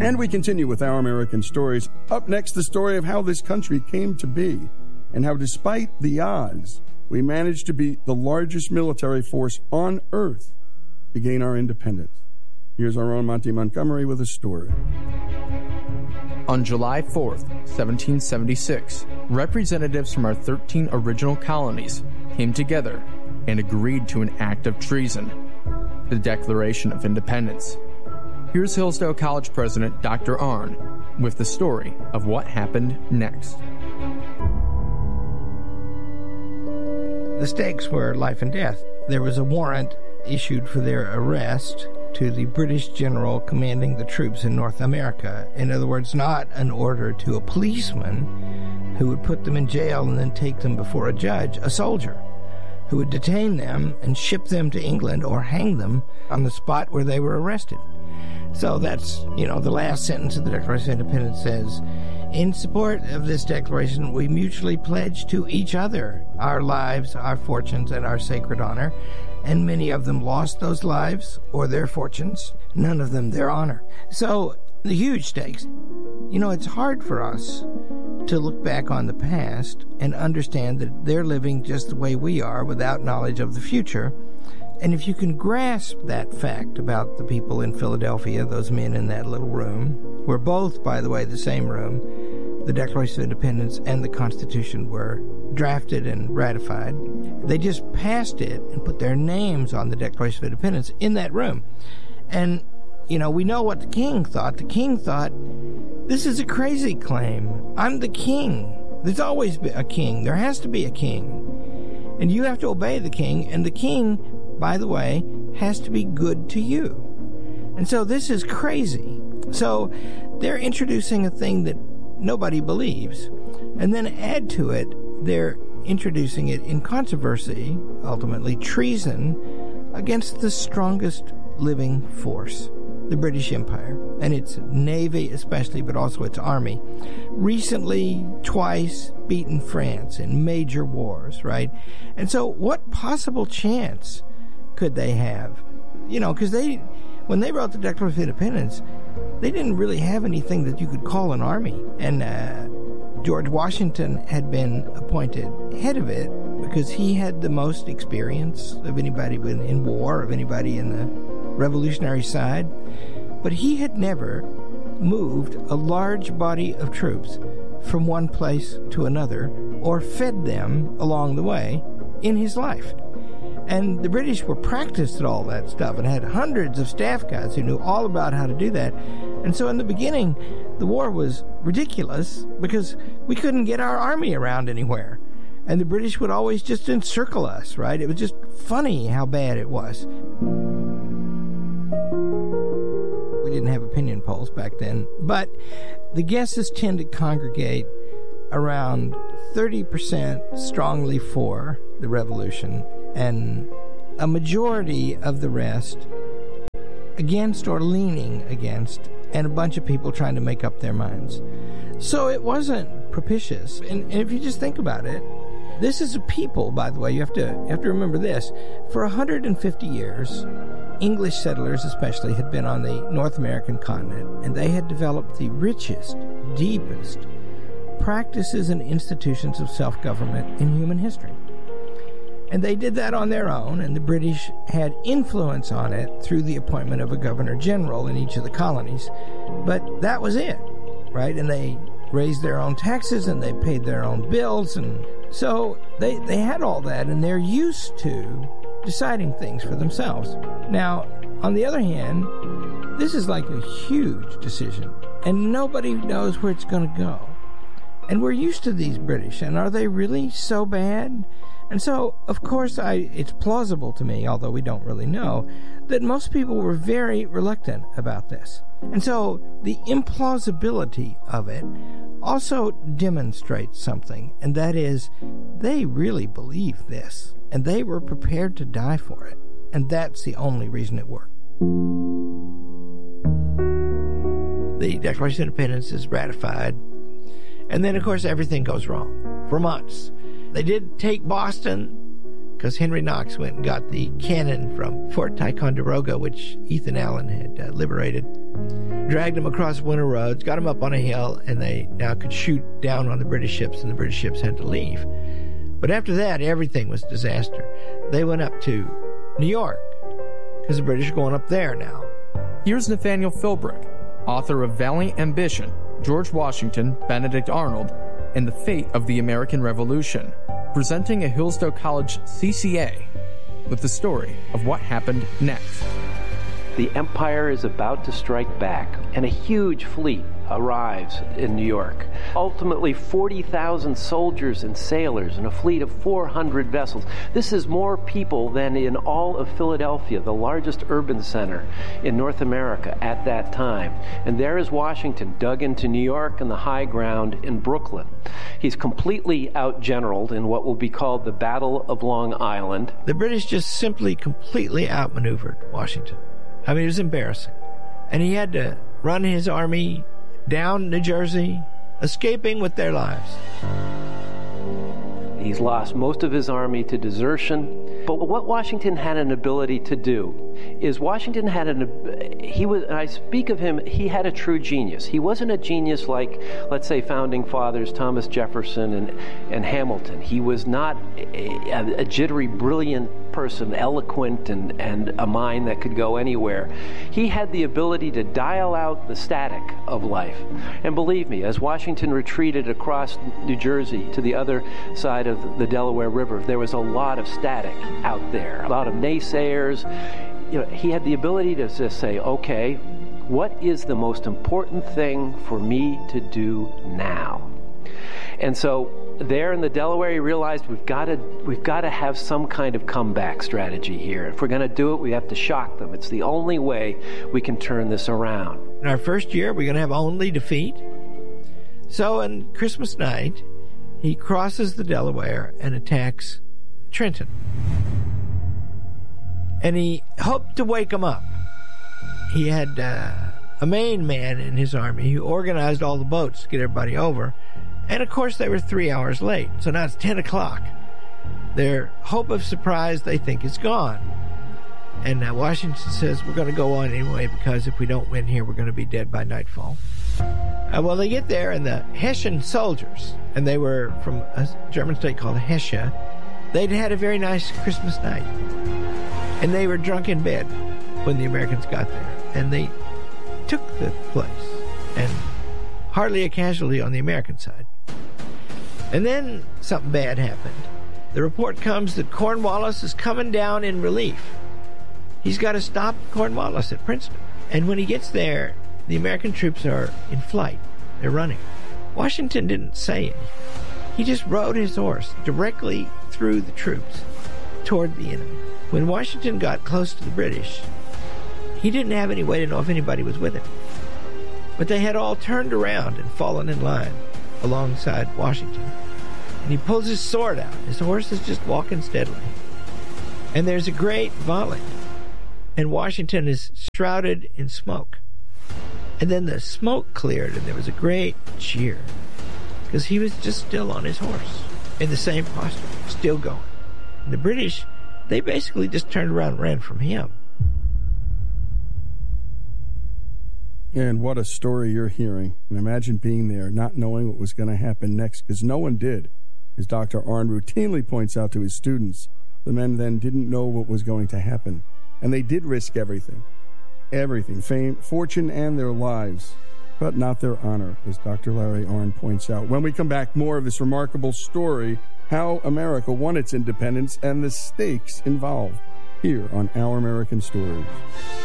And we continue with Our American Stories. Up next, the story of how this country came to be and how, despite the odds, we managed to be the largest military force on earth to gain our independence. Here's our own Monty Montgomery with a story. On July 4th, 1776, representatives from our 13 original colonies came together and agreed to an act of treason, the Declaration of Independence. Here's Hillsdale College President Dr. Arnn with the story of what happened next. The stakes were life and death. There was a warrant issued for their arrest to the British general commanding the troops in North America. In other words, not an order to a policeman who would put them in jail and then take them before a judge, a soldier who would detain them and ship them to England or hang them on the spot where they were arrested. So that's, the last sentence of the Declaration of Independence says, in support of this declaration, we mutually pledge to each other our lives, our fortunes, and our sacred honor. And many of them lost those lives or their fortunes, none of them their honor. So the huge stakes. It's hard for us to look back on the past and understand that they're living just the way we are without knowledge of the future. And if you can grasp that fact about the people in Philadelphia, those men in that little room, were both, by the way, the same room, the Declaration of Independence and the Constitution were drafted and ratified. They just passed it and put their names on the Declaration of Independence in that room. And, we know what the king thought. The king thought, this is a crazy claim. I'm the king. There's always been a king. There has to be a king. And you have to obey the king. And the king, by the way, has to be good to you. And so this is crazy. So they're introducing a thing that nobody believes. And then add to it, they're introducing it in controversy, ultimately treason, against the strongest living force, the British Empire, and its navy especially, but also its army. Recently, twice beaten France in major wars, right? And so what possible chance could they have? Because when they wrote the Declaration of Independence, they didn't really have anything that you could call an army. And George Washington had been appointed head of it because he had the most experience of anybody in war, of anybody in the revolutionary side. But he had never moved a large body of troops from one place to another or fed them along the way in his life. And the British were practiced at all that stuff and had hundreds of staff guys who knew all about how to do that. And so in the beginning, the war was ridiculous because we couldn't get our army around anywhere. And the British would always just encircle us, right? It was just funny how bad it was. We didn't have opinion polls back then, but the guesses tend to congregate around 30% strongly for the revolution and a majority of the rest against or leaning against, and a bunch of people trying to make up their minds. So it wasn't propitious. And if you just think about it, this is a people, by the way, you have to remember this. For 150 years, English settlers especially had been on the North American continent, and they had developed the richest, deepest practices and institutions of self-government in human history. And they did that on their own, and the British had influence on it through the appointment of a governor-general in each of the colonies. But that was it, right? And they raised their own taxes, and they paid their own bills, and so they had all that, and they're used to deciding things for themselves. Now, on the other hand, this is like a huge decision, and nobody knows where it's going to go. And we're used to these British, and are they really so bad? And so, of course, it's plausible to me, although we don't really know, that most people were very reluctant about this. And so the implausibility of it also demonstrates something, and that is they really believe this, and they were prepared to die for it. And that's the only reason it worked. The Declaration of Independence is ratified, and then, of course, everything goes wrong for months. They did take Boston, because Henry Knox went and got the cannon from Fort Ticonderoga, which Ethan Allen had liberated, dragged them across winter roads, got them up on a hill, and they now could shoot down on the British ships, and the British ships had to leave. But after that, everything was disaster. They went up to New York, because the British are going up there now. Here's Nathaniel Philbrick, author of Valiant Ambition, George Washington, Benedict Arnold, and the Fate of the American Revolution, presenting a Hillsdale College CCA with the story of what happened next. The Empire is about to strike back, and a huge fleet arrives in New York. Ultimately, 40,000 soldiers and sailors and a fleet of 400 vessels. This is more people than in all of Philadelphia, the largest urban center in North America at that time. And there is Washington, dug into New York and the high ground in Brooklyn. He's completely outgeneraled in what will be called the Battle of Long Island. The British just simply completely outmaneuvered Washington. I mean, it was embarrassing. And he had to run his army down New Jersey, escaping with their lives. He's lost most of his army to desertion. But what Washington had an ability to do is Washington had I speak of him, he had a true genius. He wasn't a genius like, let's say, founding fathers Thomas Jefferson and Hamilton. He was not a jittery, brilliant person, eloquent and a mind that could go anywhere. He had the ability to dial out the static of life. And believe me, as Washington retreated across New Jersey to the other side of the Delaware River, there was a lot of static out there, a lot of naysayers. You know, he had the ability to just say, okay, what is the most important thing for me to do now? And so there in the Delaware, he realized we've got to have some kind of comeback strategy here. If we're going to do it, we have to shock them. It's the only way we can turn this around. In our first year, we're going to have only defeat. So on Christmas night, he crosses the Delaware and attacks Trenton. And he hoped to wake them up. He had a Maine man in his army who organized all the boats to get everybody over. And, of course, they were 3 hours late. So now it's 10 o'clock. Their hope of surprise, they think, is gone. And Washington says, we're going to go on anyway, because if we don't win here, we're going to be dead by nightfall. Well, they get there, and the Hessian soldiers, and they were from a German state called Hesse, they'd had a very nice Christmas night. And they were drunk in bed when the Americans got there. And they took the place, and hardly a casualty on the American side. And then something bad happened. The report comes that Cornwallis is coming down in relief. He's got to stop Cornwallis at Princeton. And when he gets there, the American troops are in flight. They're running. Washington didn't say anything. He just rode his horse directly through the troops toward the enemy. When Washington got close to the British, he didn't have any way to know if anybody was with him. But they had all turned around and fallen in line alongside Washington. And he pulls his sword out. His horse is just walking steadily. And there's a great volley. And Washington is shrouded in smoke. And then the smoke cleared, and there was a great cheer. Because he was just still on his horse, in the same posture, still going. And the British, they basically just turned around and ran from him. And what a story you're hearing. And imagine being there, not knowing what was going to happen next, because no one did. As Dr. Arnn routinely points out to his students, the men then didn't know what was going to happen. And they did risk everything. Everything. Fame, fortune, and their lives. But not their honor, as Dr. Larry Arnn points out. When we come back, more of this remarkable story, how America won its independence and the stakes involved, here on Our American Stories.